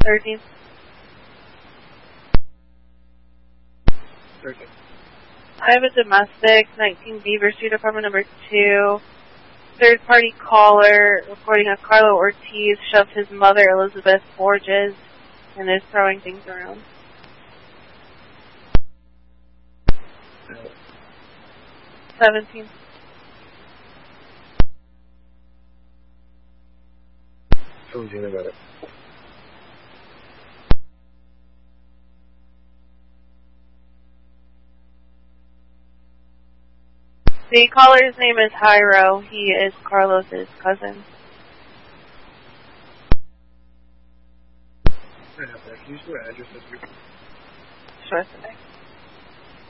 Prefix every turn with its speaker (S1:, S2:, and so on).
S1: 13.
S2: 13.
S1: I have a domestic, 19 Beaver Street, apartment number 2. Third-party caller reporting that Carlo Ortiz shoved his mother, Elizabeth Borges, and is throwing things around. 17.
S2: Who's in about it?
S1: The caller's name is Jairo. He is Carlos' cousin.
S2: I have that. Can you use your address?
S1: Sure thing.